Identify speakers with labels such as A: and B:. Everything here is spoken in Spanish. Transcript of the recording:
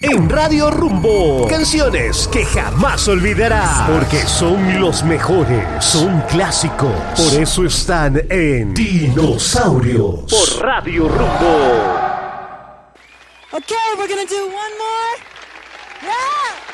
A: en Radio Rumbo. Canciones que jamás olvidarás, porque son los mejores, son clásicos. Por eso están en Dinosaurios por Radio Rumbo.
B: Okay, we're gonna do one more. Yeah!